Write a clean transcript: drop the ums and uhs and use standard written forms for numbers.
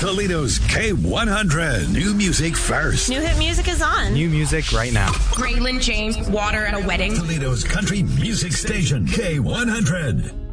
Toledo's K100. New music first. New hit music is on. New music right now. Graylin James, Water at a Wedding. Toledo's country music station, K100.